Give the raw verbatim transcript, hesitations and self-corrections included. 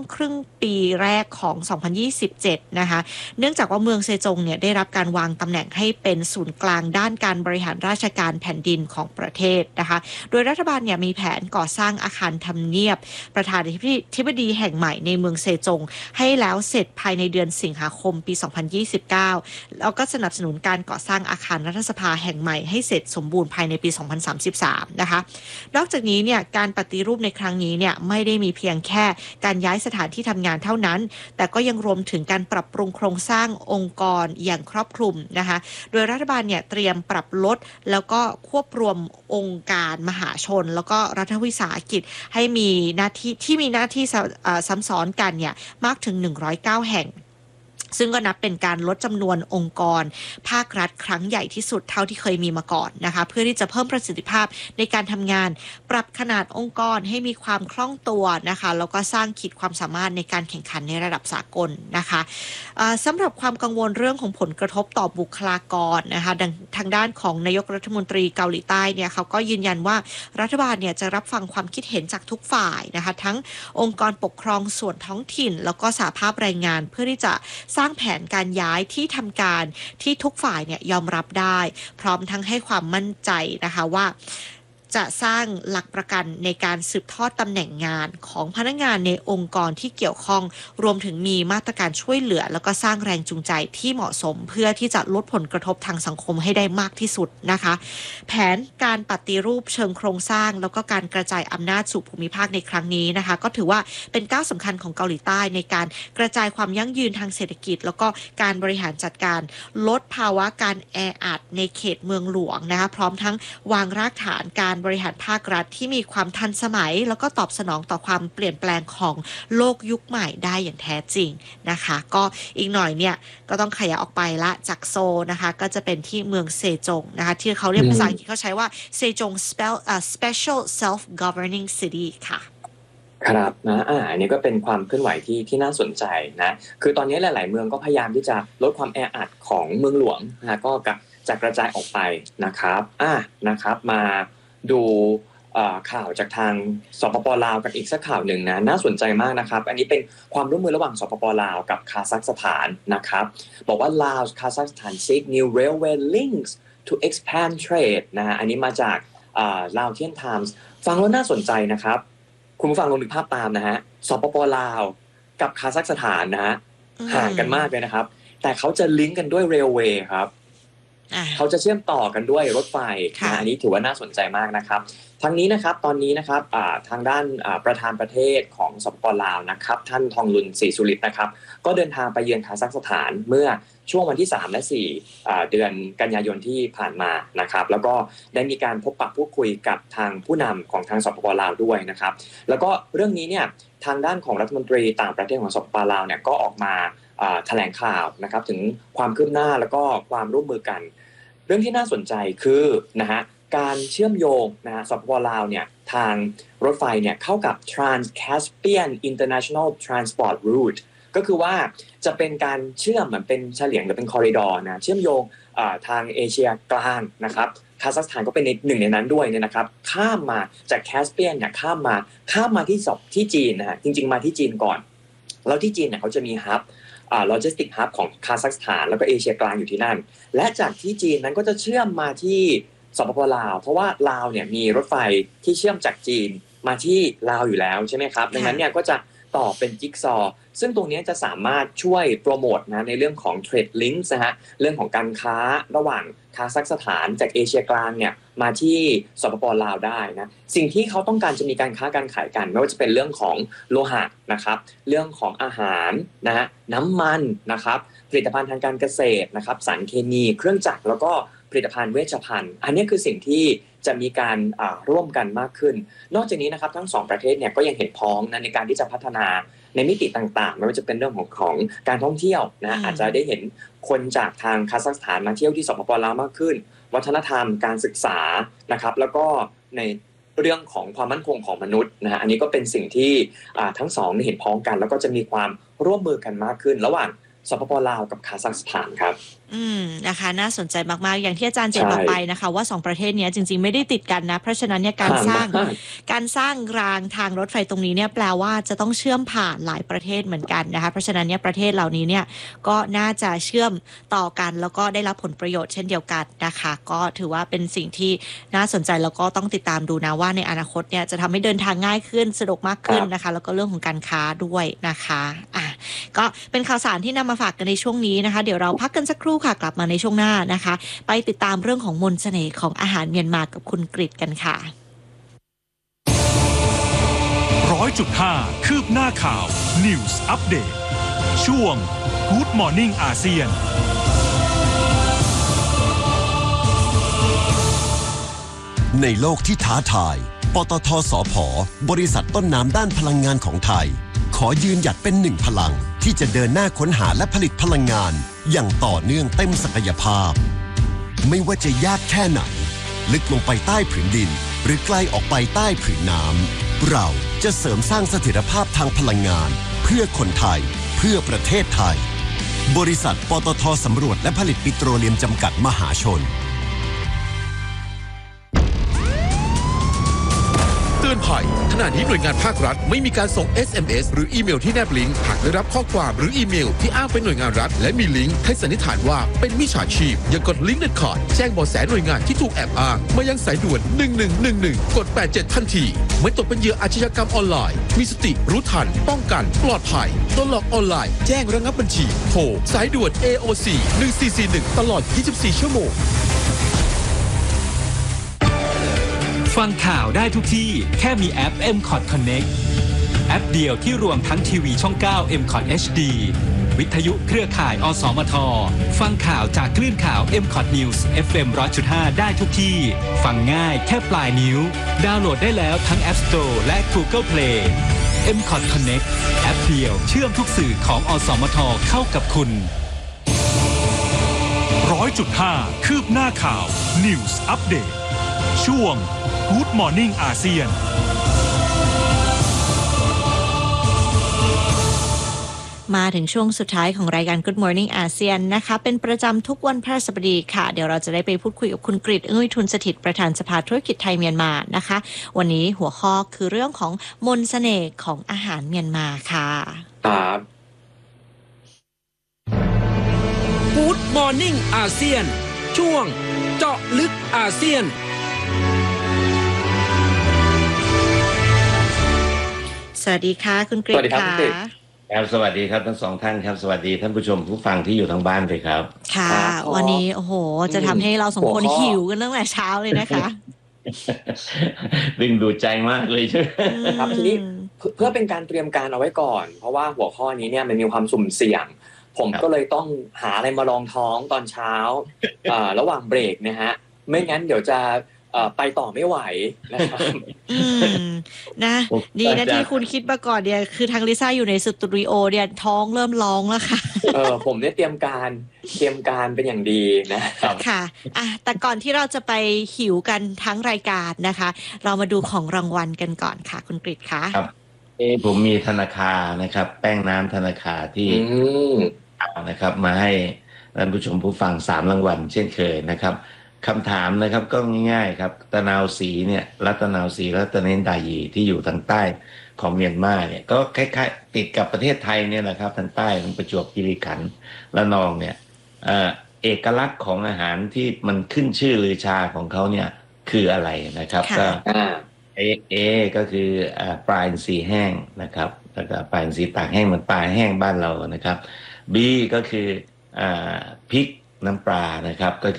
ครึ่งปีแรกของสองพันยี่สิบเจ็ดนะคะเนื่องจากว่าเมืองเซจงเนี่ยได้รับการวางตำแหน่งให้เป็นศูนย์กลางด้านการบริหารราชการแผ่นดินของประเทศนะคะโดยรัฐบาลเนี่ยมีแผนก่อสร้างอาคารทำเนียบประธานาธิบดีแห่งใหม่ในเมืองเซจงให้แล้วเสร็จภายในเดือนสิงหาคมปีสองพันยี่สิบเก้าแล้วก็สนับสนุนการก่อสร้างอาคารรัฐสภาแห่งใหม่ให้เสร็จสมบูรณ์ภายในปีสองพันสามสิบสามนะคะนอกจากนี้เนี่ยการปฏิรูปในครั้งนี้เนี่ยไม่ได้มีเพียงแค่การย้ายสถานที่ทำงานเท่านั้นแต่ก็ยังรวมถึงการปรับปรุงโครงสร้างองค์กรอย่างครอบคลุมนะคะโดยรัฐบาลเนี่ยเตรียมปรับลดแล้วก็ควบรวมองค์การมหาชนแล้วก็รัฐวิสาหกิจให้มีหน้าที่ที่มีหน้าที่ซ้ำซ้อนกันเนี่ยมากถึงหนึ่งร้อยเก้าแห่งซึ่งก็นับเป็นการลดจำนวนองค์กรภาครัฐครั้งใหญ่ที่สุดเท่าที่เคยมีมาก่อนนะคะเพื่อที่จะเพิ่มประสิทธิภาพในการทำงานปรับขนาดองค์กรให้มีความคล่องตัวนะคะแล้วก็สร้างขีดความสามารถในการแข่งขันในระดับสากลนะคะสำหรับความกังวลเรื่องของผลกระทบต่อบุคลากรนะคะทางด้านของนายกรัฐมนตรีเกาหลีใต้เนี่ยเขาก็ยืนยันว่ารัฐบาลเนี่ยจะรับฟังความคิดเห็นจากทุกฝ่ายนะคะทั้งองค์กรปกครองส่วนท้องถิ่นแล้วก็สหภาพแรงงานเพื่อที่จะสร้างแผนการย้ายที่ทำการที่ทุกฝ่ายเนี่ยยอมรับได้พร้อมทั้งให้ความมั่นใจนะคะว่าจะสร้างหลักประกันในการสืบทอดตำแหน่งงานของพนักงานในองค์กรที่เกี่ยวข้องรวมถึงมีมาตรการช่วยเหลือแล้วก็สร้างแรงจูงใจที่เหมาะสมเพื่อที่จะลดผลกระทบทางสังคมให้ได้มากที่สุดนะคะแผนการปฏิรูปเชิงโครงสร้างแล้วก็การกระจายอำนาจสู่ภูมิภาคในครั้งนี้นะคะก็ถือว่าเป็นก้าวสำคัญของเกาหลีใต้ในการกระจายความยั่งยืนทางเศรษฐกิจแล้วก็การบริหารจัดการลดภาวะการแออัดในเขตเมืองหลวงนะคะพร้อมทั้งวางรากฐานการบริหารภาครัฐที่มีความทันสมัยแล้วก็ตอบสนองต่อความเปลี่ยนแปลงของโลกยุคใหม่ได้อย่างแท้จริงนะคะก็อีกหน่อยเนี่ยก็ต้องขยายออกไปละจากโซนะคะก็จะเป็นที่เมืองเซจงนะคะที่เขาเรียกภาษาอังกฤษเขาใช้ว่าเซจง Special Self Governing City ค่ะครับนะอ่าอันนี้ก็เป็นความเคลื่อนไหวที่ที่น่าสนใจนะคือตอนนี้หลายๆเมืองก็พยายามที่จะลดความแออัดของเมืองหลวงนะก็จะกระจายออกไปนะครับอ่านะครับมาดูข่าวจากทางสปป.ลาวกันอีกสักข่าวหนึ่งนะน่าสนใจมากนะครับอันนี้เป็นความร่วมมือระหว่างสปป.ลาวกับคาซัคสถานนะครับบอกว่าลาวคาซัคสถาน seek new railway links to expand trade นะฮะอันนี้มาจากลาวเทียนไทมส์ฟังแล้วน่าสนใจนะครับคุณผู้ฟังลองนึกภาพตามนะฮะสปป.ลาวกับคาซัคสถานนะฮะห่างกันมากเลยนะครับแต่เขาจะลิงก์กันด้วยเรลเวย์ครับเขาจะเชื่อมต่อกันด้วยรถไฟนะอันนี้ถือว่าน่าสนใจมากนะครับทั้งนี้นะครับตอนนี้นะครับทางด้านประธานประเทศของสปป.ลาวนะครับท่านทองลุนศรีสุริตนะครับก็เดินทางไปเยือนคาซัคสถานเมื่อช่วงวันที่สามและสี่เดือนกันยายนที่ผ่านมานะครับแล้วก็ได้มีการพบปะพูดคุยกับทางผู้นำของทางสปป.ลาวด้วยนะครับแล้วก็เรื่องนี้เนี่ยทางด้านของรัฐมนตรีต่างประเทศของสปป.ลาวเนี่ยก็ออกมาแถลงข่าวนะครับถึงความคืบหน้าแล้วก็ความร่วมมือกันเรื่องที่น่าสนใจคือนะฮะการเชื่อมโยงนะฮะสปป.ลาวเนี่ยทางรถไฟเนี่ยเข้ากับ Trans-Caspian International Transport Route ก็คือว่าจะเป็นการเชื่อมเหมือนเป็นเฉลียงหรือเป็นคอริดอร์นะเชื่อมโยงทางเอเชียกลางนะครับคาซัคสถานก็เป็นหนึ่งในนั้นด้วยเนี่ยนะครับข้ามมาจากแคสเปียนเนี่ยข้ามมาข้ามมาที่สอบที่จีนนะฮะจริงๆมาที่จีนก่อนแล้วที่จีนเนี่ยเขาจะมีฮับโลจิสติกฮับของคาซัคสถานแล้วก็เอเชียกลางอยู่ที่นั่นและจากที่จีนนั้นก็จะเชื่อมมาที่สปป.ลาวเพราะว่าลาวเนี่ยมีรถไฟที่เชื่อมจากจีนมาที่ลาวอยู่แล้วใช่ไหมครับดังนั้นเนี่ยก็จะต่อเป็นจิ๊กซอว์ซึ่งตรงนี้จะสามารถช่วยโปรโมทนะในเรื่องของ Trade Links นะฮะเรื่องของการค้าระหว่างคาซัคสถานจากเอเชียกลางเนี่ยมาที่สปป.ลาวได้นะสิ่งที่เขาต้องการจะมีการค้าการขายกันไม่ว่าจะเป็นเรื่องของโลหะนะครับเรื่องของอาหารนะฮะน้ำมันนะครับผลิตภัณฑ์ทางการเกษตรนะครับสารเคมีเครื่องจักรแล้วก็ผลิตภัณฑ์เวชภัณฑ์อันนี้คือสิ่งที่จะมีการร่วมกันมากขึ้นนอกจากนี้นะครับทั้งสองประเทศเนี่ยก็ยังเห็นพ้องนะในการที่จะพัฒนาในมิติต่างๆไม่ว่าจะเป็นเรื่องของของการท่องเที่ยวนะอาจจะได้เห็นคนจากทางคาซัคสถานมาเที่ยวที่สปป.ลาวมากขึ้นวัฒนธรรมการศึกษานะครับแล้วก็ในเรื่องของความมั่นคงของมนุษย์นะฮะอันนี้ก็เป็นสิ่งที่ทั้งสองเห็นพ้องกันแล้วก็จะมีความร่วมมือกันมากขึ้นระหว่างสปป.ลาวกับคาซัคสถานครับอืมนะคะน่าสนใจมากๆอย่างที่อาจารย์เจนบอกไปนะคะว่าสองประเทศนี้จริงๆไม่ได้ติดกันนะเพราะฉะนั้นเนี่ยการสร้างการสร้างรางทางรถไฟตรงนี้เนี่ยแปลว่าจะต้องเชื่อมผ่านหลายประเทศเหมือนกันนะคะเพราะฉะนั้นเนี่ยประเทศเหล่านี้เนี่ยก็น่าจะเชื่อมต่อกันแล้วก็ได้รับผลประโยชน์เช่นเดียวกันนะคะก็ถือว่าเป็นสิ่งที่น่าสนใจแล้วก็ต้องติดตามดูนะว่าในอนาคตเนี่ยจะทำให้เดินทางง่ายขึ้นสะดวกมากขึ้นนะคะแล้วก็เรื่องของการค้าด้วยนะคะอ่ะก็เป็นข่าวสารที่นำมาฝากกันในช่วงนี้นะคะเดี๋ยวเราพักกันสักครู่ค่ะกลับมาในช่วงหน้านะคะไปติดตามเรื่องของมนต์เสน่ห์ของอาหารเมียนมากับคุณกฤษกันค่ะร้อยจุดห้าคืบหน้าข่าว News Update ช่วง Good Morning อาเซียนในโลกที่ท้าทายปตท.สผ.บริษัทต้นน้ำด้านพลังงานของไทยขอยืนหยัดเป็นหนึ่งพลังที่จะเดินหน้าค้นหาและผลิตพลังงานอย่างต่อเนื่องเต็มศักยภาพไม่ว่าจะยากแค่ไหนลึกลงไปใต้ผืนดินหรือไกลออกไปใต้ผืนน้ำเราจะเสริมสร้างเสถียรภาพทางพลังงานเพื่อคนไทยเพื่อประเทศไทยบริษัทปตท.สำรวจและผลิตปิโตรเลียมจำกัดมหาชนเตือนภัยขณะนี้หน่วยงานภาครัฐไม่มีการส่ง เอส เอ็ม เอส หรืออีเมลที่แนบลิงก์หากได้รับข้อความหรืออีเมลที่อ้างเป็นหน่วยงานรัฐและมีลิงก์ให้สันนิษฐานว่าเป็นมิจฉาชีพอย่ากดลิงก์เด็ดขาดแจ้งเบาะแสหน่วยงานที่ถูกแอบอ้างมายังสายด่วนหนึ่งหนึ่งหนึ่งหนึ่งกดแปดเจ็ดทันทีไม่ตกเป็นเหยื่ออาชญากรรมออนไลน์มีสติรู้ทันป้องกันปลอดภัยโดนหลอกออนไลน์แจ้งระงับบัญชีโทรสายด่วน เอ โอ ซี หนึ่งสี่สี่หนึ่งตลอดยี่สิบสี่ชั่วโมงฟังข่าวได้ทุกที่แค่มีแอป เอ็ม คอท Connect แอปเดียวที่รวมทั้งทีวีช่อง เก้า เอ็ม คอท เอช ดี วิทยุเครือข่ายอสมทฟังข่าวจากคลื่นข่าว เอ็ม คอท News เอฟ เอ็ม หนึ่งร้อยจุดห้า ได้ทุกที่ฟังง่ายแค่ปลายนิ้วดาวน์โหลดได้แล้วทั้ง App Store และ Google Play เอ็ม คอท Connect แอปเดียวเชื่อมทุกสื่อของอสมทเข้ากับคุณ ร้อยจุดห้า คืบหน้าข่าว News Update ช่วง Good Morning อาเซียนมาถึงช่วงสุดท้ายของรายการ Good Morning อาเซียนนะคะเป็นประจำทุกวันพฤหัสบดีค่ะเดี๋ยวเราจะได้ไปพูดคุยกับคุณกฤษ อึ้งวิทูลสถิตประธานสภาธุรกิจไทยเมียนมานะคะวันนี้หัวข้อคือเรื่องของมนต์เสน่ห์ของอาหารเมียนมาค่ะครับ Good Morning อาเซียนช่วงเจาะลึกอาเซียนสวัสดีค่ะคุณกฤษค่ะครับสวัสดีครับทั้งสองท่านครับสวัสดีท่านผู้ชมผู้ฟังที่อยู่ทางบ้านด้วยครับค่ะวันนี้โอ้โหจะทำให้เราสองคนหิวกันตั้งแต่เช้าเลยนะคะดึงดูดใจมากเลยใช่ไหมครับทีนี้เพื่อเป็นการเตรียมการเอาไว้ก่อนเพราะว่าหัวข้อนี้เนี่ยมันมีความสุ่มเสี่ยงผมก็เลยต้องหาอะไรมารองท้องตอนเช้าระหว่างเบรกนะฮะไม่งั้นเดี๋ยวจะไปต่อไม่ไหวนะครับอืมนะดีนะที่คุณคิดมาก่อนเนี่ยคือทางลิซ่าอยู่ในสตูดิโอเนี่ยท้องเริ่มร้องแล้วค่ะเออผมเนี่ยเตรียมการเตรียมการเป็นอย่างดีนะครับค่ะอ่ะแต่ก่อนที่เราจะไปหิวกันทั้งรายการนะคะเรามาดูของรางวัลกันก่อนค่ะคุณกฤษคะครับเอผมมีธนาคารนะครับแป้งน้ำธนาคารที่นะครับมาให้ท่านผู้ชมผู้ฟังสามรางวัลเช่นเคยนะครับคำถามนะครับก็ง่ายๆครับตะนาวศรีเนี่ยรัตนาวศรีรัตเนนดายีที่อยู่ทางใต้ของเมียนมาเนี่ยก็คล้ายๆติดกับประเทศไทยเนี่ยนะครับทางใต้ทางประจวบคีรีขันธ์ระนองเนี่ยเอ่อเอกลักษณ์ของอาหารที่มันขึ้นชื่อลือชาของเขาเนี่ยคืออะไรนะครับก็เอเอก็คือปลาอินทรีแห้งนะครับแล้วก็ปลาอินทรีตากแห้งเหมือนปลาแห้งบ้านเรานะครับบีก็คือพริกน้ำปลานะครับก็คือ